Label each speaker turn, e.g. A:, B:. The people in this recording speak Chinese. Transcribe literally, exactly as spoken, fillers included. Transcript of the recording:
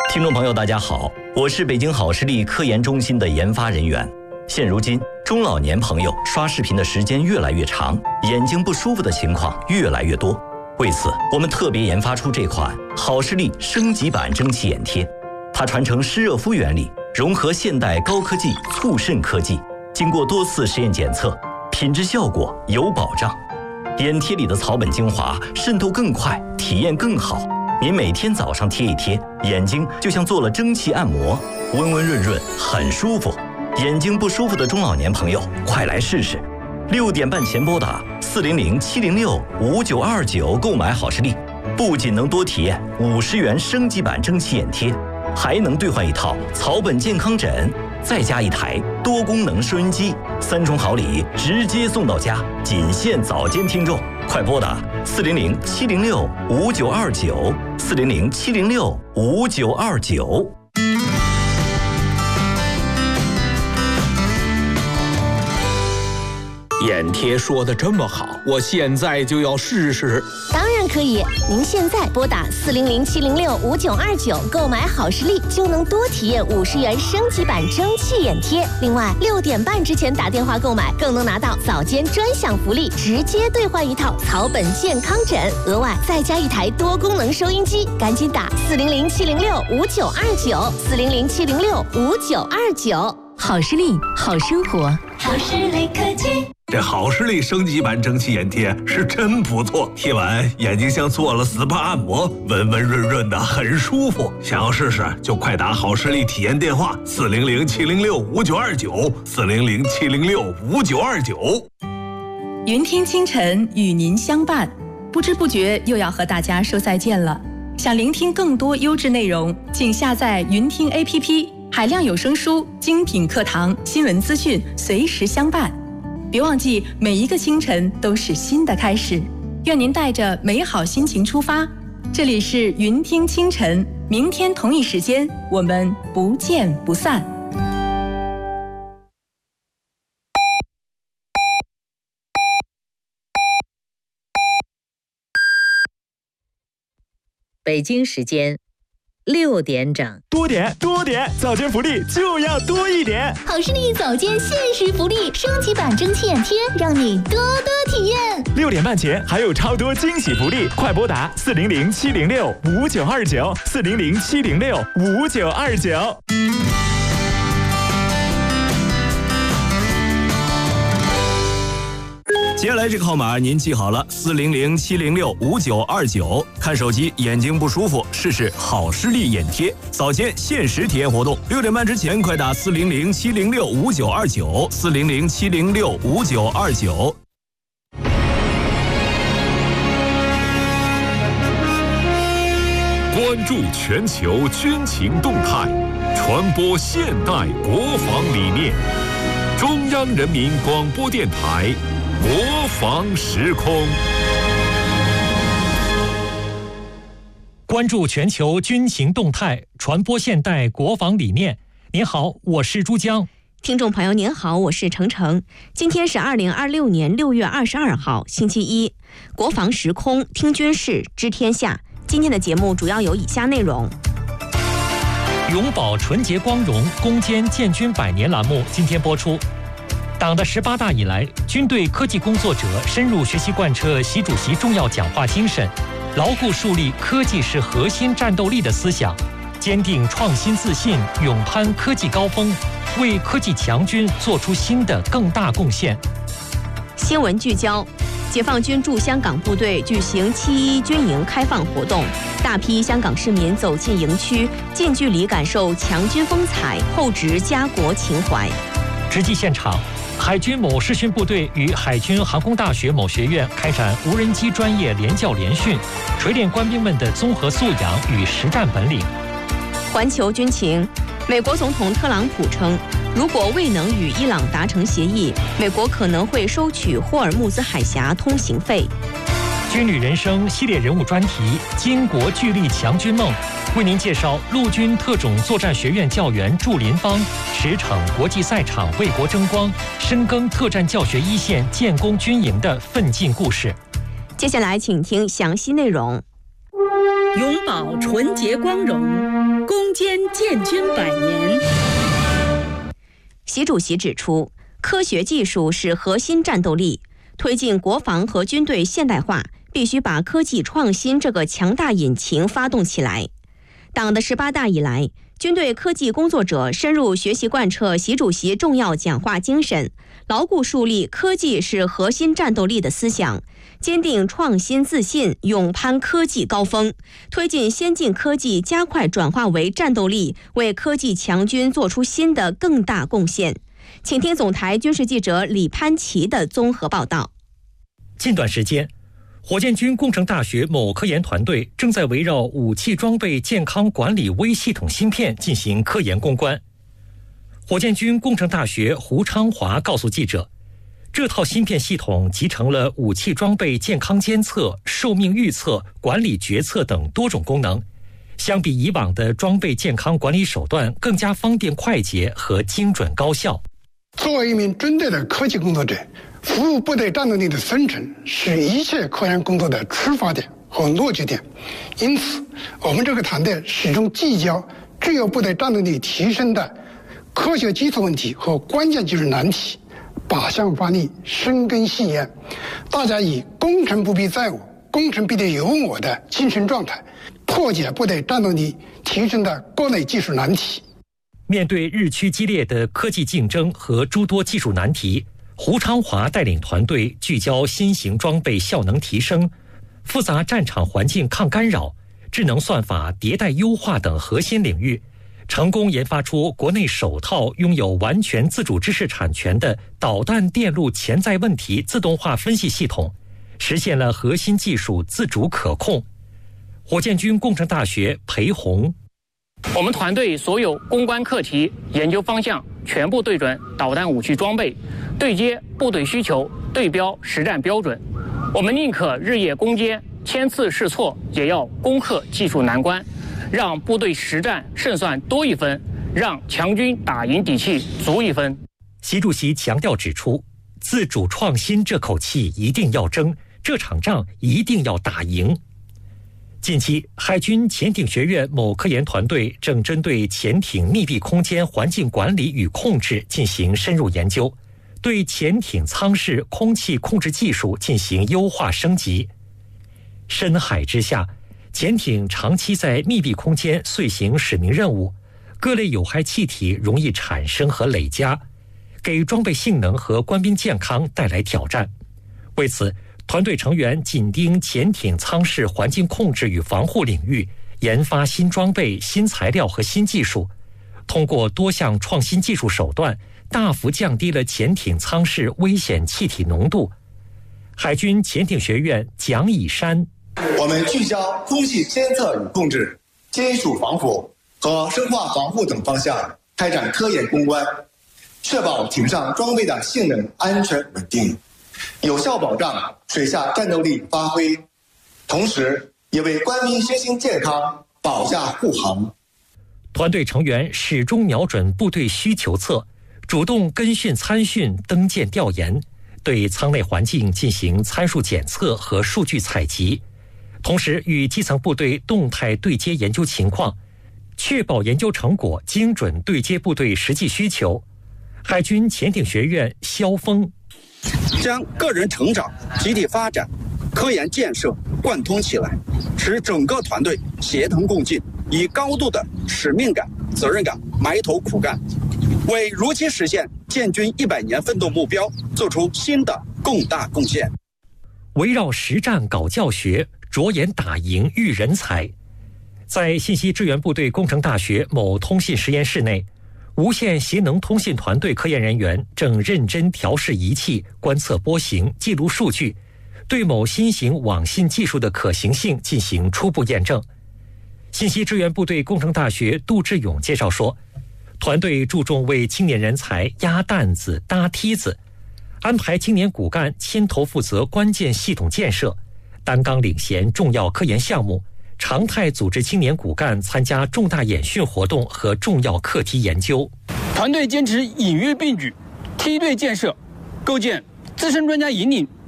A: 听众朋友大家好，我是北京好视力科研中心的研发人员。现如今中老年朋友刷视频的时间越来越长，眼睛不舒服的情况越来越多。为此，我们特别研发出这款好视力升级版蒸汽眼贴。它传承湿热敷原理，融合现代高科技促渗科技，经过多次实验检测，品质效果有保障。眼贴里的草本精华渗透更快，体验更好。您每天早上贴一贴，眼睛就像做了蒸汽按摩，温温润润，很舒服。眼睛不舒服的中老年朋友，快来试试！六点半前拨打四零零七零六五九二九购买好视力，不仅能多体验五十元升级版蒸汽眼贴，还能兑换一套草本健康枕，再加一台多功能收音机，三重好礼直接送到家，仅限早间听众。快拨打四零零七零六五九二九，四零零七零六五九二九。
B: 眼贴说的这么好，我现在就要试试。
C: 当然可以，您现在拨打四零零七零六五九二九购买好视力，就能多体验五十元升级版蒸汽眼贴。另外，六点半之前打电话购买，更能拿到早间专享福利，直接兑换一套草本健康枕，额外再加一台多功能收音机。赶紧打四零零七零六五九二九，四零零七零六五九二九。
D: 好视力，好生活，
E: 好视力科技。
F: 这好视力升级版蒸汽眼贴是真不错，贴完眼睛像做了 S P A 按摩，温温润润的，很舒服。想要试试就快打好视力体验电话四零零七零六五九二九，四零零七零六五九二九。
G: 云听清晨与您相伴，不知不觉又要和大家说再见了。想聆听更多优质内容，请下载云听 A P P， 海量有声书、精品课堂、新闻资讯，随时相伴。别忘记，每一个清晨都是新的开始。愿您带着美好心情出发。这里是云听清晨，明天同一时间，我们不见不散。
D: 北京时间六点整，
H: 多点多点，早间福利就要多一点。
E: 好视力早间限时福利，升级版蒸汽眼贴，让你多多体验。
H: 六点半前还有超多惊喜福利，快拨打四零零七零六五九二九，四零零七零六五九二九。
I: 接下来这个号码您记好了，四零零七零六五九二九。看手机眼睛不舒服，试试好视力眼贴，早间限时体验活动，六点半之前快打四零零七零六五九二九，四零零七零六五九二九。
J: 关注全球军情动态，传播现代国防理念。中央人民广播电台。国防时空，
K: 关注全球军情动态，传播现代国防理念。您好，我是珠江。
C: 听众朋友您好，我是程程。今天是二零二六年六月二十二号，星期一。国防时空，听军事，知天下。今天的节目主要有以下内容：
K: 永葆纯洁光荣，攻坚建军百年栏目今天播出。党的十八大以来，军队科技工作者深入学习贯彻习主席重要讲话精神，牢固树立科技是核心战斗力的思想，坚定创新自信，勇攀科技高峰，为科技强军做出新的更大贡献。
C: 新闻聚焦：解放军驻香港部队举行七一军营开放活动，大批香港市民走进营区，近距离感受强军风采，厚植家国情怀。
K: 实际现场，海军某视训部队与海军航空大学某学院开展无人机专业联教联训，锤炼官兵们的综合素养与实战本领。
C: 环球军情，美国总统特朗普称，如果未能与伊朗达成协议，美国可能会收取霍尔木兹海峡通行费。
K: 军旅人生系列人物专题《巾帼聚力强军梦》，为您介绍陆军特种作战学院教员祝林芳驰骋国际赛场为国争光，深耕特战教学一线建功军营的奋进故事。
C: 接下来请听详细内容。
G: 永葆纯洁光荣，攻
L: 坚建军百年。
C: 习主席指出，科学技术是核心战斗力，推进国防和军队现代化，必须把科技创新这个强大引擎发动起来。党的十八大以来，军队科技工作者深入学习贯彻习主席重要讲话精神，牢固树立科技是核心战斗力的思想，坚定创新自信，勇攀科技高峰，推进先进科技加快转化为战斗力，为科技强军做出新的更大贡献。请听总台军事记者李潘琪的综合报道。
K: 近段时间，火箭军工程大学某科研团队正在围绕武器装备健康管理微系统芯片进行科研攻关。火箭军工程大学胡昌华告诉记者，这套芯片系统集成了武器装备健康监测、寿命预测、管理决策等多种功能，相比以往的装备健康管理手段更加方便快捷和精准高效。
M: 作为一名军队的科技工作者，服务部队战斗力的生成是一切科研工作的出发点和落脚点，因此我们这个团队始终聚焦制约部队战斗力提升的科学基础问题和关键技术难题，靶向发力，深耕细研。大家以攻城不必在我，攻城必得有我的精神状态，破解部队战斗力提升的各类技术难题。
K: 面对日趋激烈的科技竞争和诸多技术难题，胡昌华带领团队聚焦新型装备效能提升、复杂战场环境抗干扰、智能算法迭代优化等核心领域，成功研发出国内首套拥有完全自主知识产权的导弹电路潜在问题自动化分析系统，实现了核心技术自主可控。火箭军工程大学裴红，
N: 我们团队所有攻关课题、研究方向全部对准导弹武器装备，对接部队需求，对标实战标准。我们宁可日夜攻坚，千次试错，也要攻克技术难关，让部队实战胜算多一分，让强军打赢底气足一分。
K: 习主席强调指出，自主创新这口气一定要争，这场仗一定要打赢。近期，海军潜艇学院某科研团队正针对潜艇密闭空间环境管理与控制进行深入研究，对潜艇舱室空气控制技术进行优化升级。深海之下，潜艇长期在密闭空间遂行使命任务，各类有害气体容易产生和累加，给装备性能和官兵健康带来挑战。为此，团队成员紧盯潜艇舱室环境控制与防护领域，研发新装备、新材料和新技术，通过多项创新技术手段，大幅降低了潜艇舱室危险气体浓度。海军潜艇学院蒋以山，
O: 我们聚焦空气监测与控制、金属防腐和生化防护等方向开展科研攻关，确保艇上装备的性能安全稳定，有效保障水下战斗力发挥，同时也为官兵身心健康保驾护航。
K: 团队成员始终瞄准部队需求侧，主动跟训参训、登舰调研，对舱内环境进行参数检测和数据采集，同时与基层部队动态对接研究情况，确保研究成果精准对接部队实际需求。海军潜艇学院肖峰，
P: 将个人成长、集体发展、科研建设贯通起来，使整个团队协同共进，以高度的使命感、责任感埋头苦干，为如期实现建军一百年奋斗目标做出新的更大贡献。
K: 围绕实战搞教学，着眼打赢育人才。在信息支援部队工程大学某通信实验室内，无线协能通信团队科研人员正认真调试仪器，观测波形，记录数据，对某新型网信技术的可行性进行初步验证。信息支援部队工程大学杜志勇介绍说，团队注重为青年人才压担子、搭梯子，安排青年骨干牵头负责关键系统建设，担纲领衔重要科研项目，常态组织青年骨干参加重大演训活动和重要课题研究。
Q: 团队坚持隐约并举、梯队建设，构建资深专家引领